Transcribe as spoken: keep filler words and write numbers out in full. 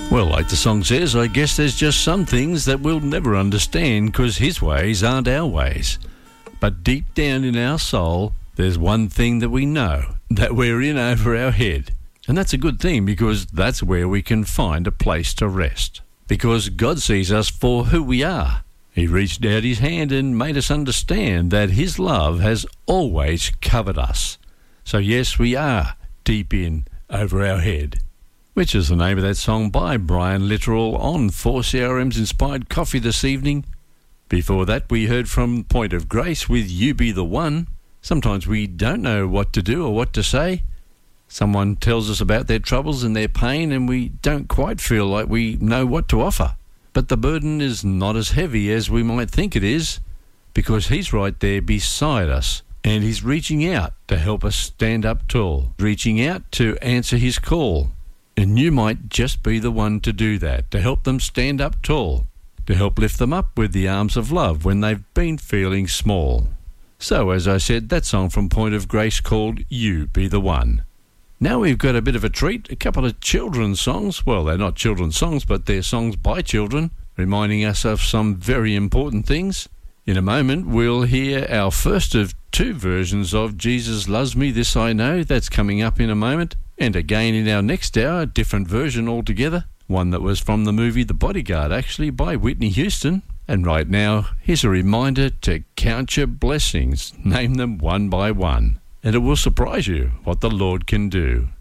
Well, like the song says, I guess there's just some things that we'll never understand because his ways aren't our ways. But deep down in our soul, there's one thing that we know, that we're in over our head. And that's a good thing because that's where we can find a place to rest. Because God sees us for who we are. He reached out his hand and made us understand that his love has always covered us. So yes, we are deep in over our head. Which is the name of that song by Brian Littrell on four C R M's Inspired Coffee this evening. Before that, we heard from Point of Grace with You Be the One. Sometimes we don't know what to do or what to say. Someone tells us about their troubles and their pain and we don't quite feel like we know what to offer. But the burden is not as heavy as we might think it is because he's right there beside us and he's reaching out to help us stand up tall, reaching out to answer his call. And you might just be the one to do that, to help them stand up tall, to help lift them up with the arms of love when they've been feeling small. So, as I said, that song from Point of Grace called You Be the One. Now we've got a bit of a treat, a couple of children's songs. Well, they're not children's songs, but they're songs by children, reminding us of some very important things. In a moment, we'll hear our first of two versions of Jesus Loves Me, This I Know. That's coming up in a moment. And again in our next hour, a different version altogether. One that was from the movie The Bodyguard, actually, by Whitney Houston. And right now, here's a reminder to count your blessings. Name them one by one. And it will surprise you what the Lord can do.